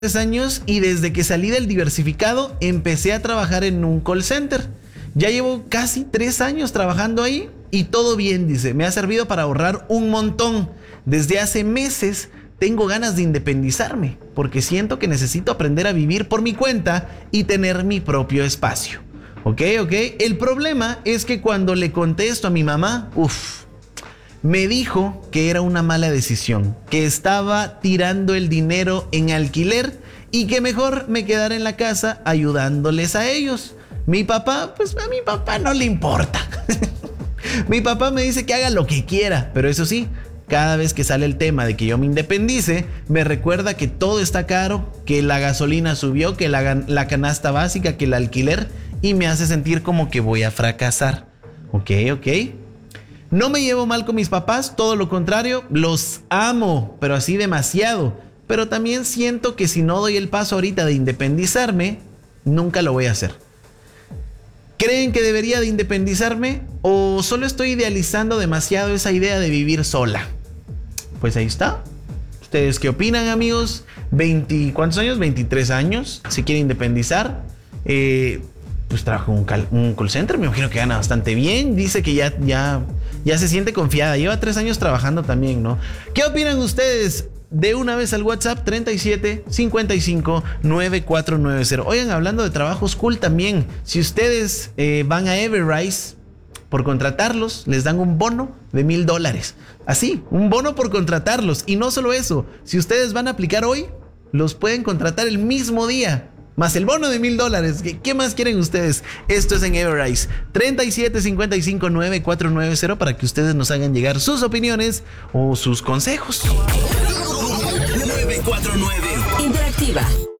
años y desde que salí del diversificado empecé a trabajar en un call center. Ya llevo casi 3 años trabajando ahí y todo bien, dice. Me ha servido para ahorrar un montón. Desde hace meses tengo ganas de independizarme porque siento que necesito aprender a vivir por mi cuenta y tener mi propio espacio. Ok. El problema es que cuando le contesto a mi mamá, me dijo que era una mala decisión, que estaba tirando el dinero en alquiler y que mejor me quedara en la casa ayudándoles a ellos. Mi papá, pues a mi papá no le importa. Mi papá me dice que haga lo que quiera, pero eso sí, cada vez que sale el tema de que yo me independice, me recuerda que todo está caro, que la gasolina subió, que la canasta básica, que el alquiler, y me hace sentir como que voy a fracasar. Ok. No me llevo mal con mis papás, todo lo contrario, los amo, pero así demasiado. Pero también siento que si no doy el paso ahorita de independizarme, nunca lo voy a hacer. ¿Creen que debería de independizarme o solo estoy idealizando demasiado esa idea de vivir sola? Pues ahí está. ¿Ustedes qué opinan, amigos? ¿Cuántos años? 23 años. ¿Se quiere independizar? Pues trabaja en un call center, me imagino que gana bastante bien. Dice que ya se siente confiada. Lleva 3 años trabajando también, ¿no? ¿Qué opinan ustedes? De una vez al WhatsApp 37 55 9490. Oigan, hablando de trabajos cool también, si ustedes van a Everrise por contratarlos, les dan un bono de $1,000. Así, un bono por contratarlos. Y no solo eso, si ustedes van a aplicar hoy, los pueden contratar el mismo día. Más el bono de $1,000. ¿Qué más quieren ustedes? Esto es en Everrise. 37 55 9490 para que ustedes nos hagan llegar sus opiniones o sus consejos. 949 Interactiva.